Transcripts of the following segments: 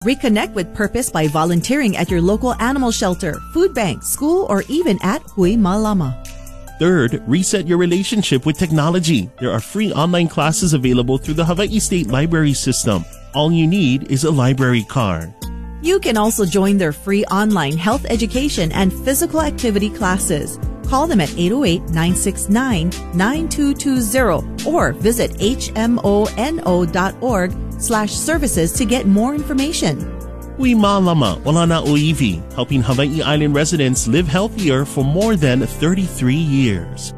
Reconnect with purpose by volunteering at your local animal shelter, food bank, school, or even at Hui Malama. Third, reset your relationship with technology. There are free online classes available through the Hawaii State Library system. All you need is a library card. You can also join their free online health education and physical activity classes. Call them at 808-969-9220 or visit hmono.org/services to get more information. Hui Malama, wala na uivi, helping Hawaii Island residents live healthier for more than 33 years.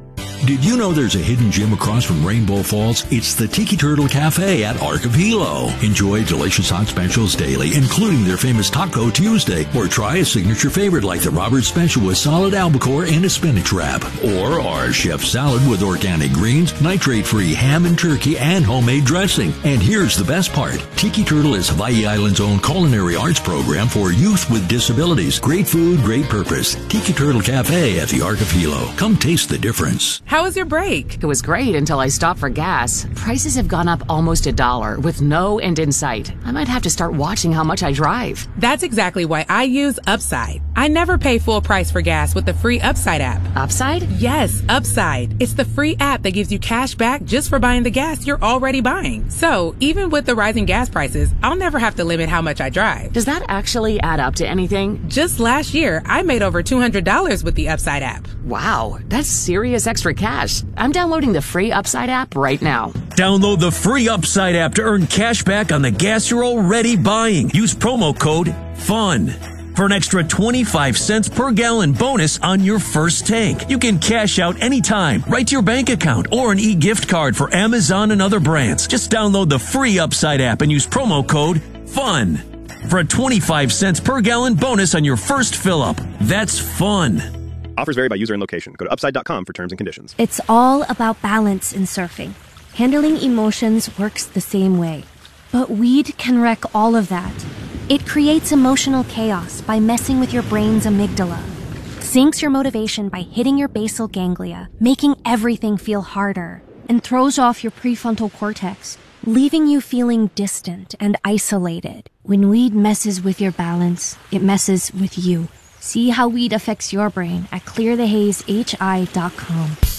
Did you know there's a hidden gem across from Rainbow Falls? It's the Tiki Turtle Cafe at Ark of Hilo. Enjoy delicious hot specials daily, including their famous Taco Tuesday, or try a signature favorite like the Robert Special with solid albacore and a spinach wrap, or our chef salad with organic greens, nitrate-free ham and turkey, and homemade dressing. And here's the best part. Tiki Turtle is Hawaii Island's own culinary arts program for youth with disabilities. Great food, great purpose. Tiki Turtle Cafe at the Ark of Hilo. Come taste the difference. How was your break? It was great until I stopped for gas. Prices have gone up almost $1 with no end in sight. I might have to start watching how much I drive. That's exactly why I use Upside. I never pay full price for gas with the free Upside app. Upside? Yes, Upside. It's the free app that gives you cash back just for buying the gas you're already buying. So, even with the rising gas prices, I'll never have to limit how much I drive. Does that actually add up to anything? Just last year, I made over $200 with the Upside app. Wow, that's serious extra cash. I'm downloading the free Upside app right now. Download the free Upside app to earn cash back on the gas you're already buying. Use promo code FUN for an extra 25 cents per gallon bonus on your first tank. You can cash out anytime, right to your bank account, or an e-gift card for Amazon and other brands. Just download the free Upside app and use promo code FUN for a 25 cents per gallon bonus on your first fill-up. That's fun. Offers vary by user and location. Go to upside.com for terms and conditions. It's all about balance in surfing. Handling emotions works the same way. But weed can wreck all of that. It creates emotional chaos by messing with your brain's amygdala, sinks your motivation by hitting your basal ganglia, making everything feel harder, and throws off your prefrontal cortex, leaving you feeling distant and isolated. When weed messes with your balance, it messes with you. See how weed affects your brain at clearthehazehi.com.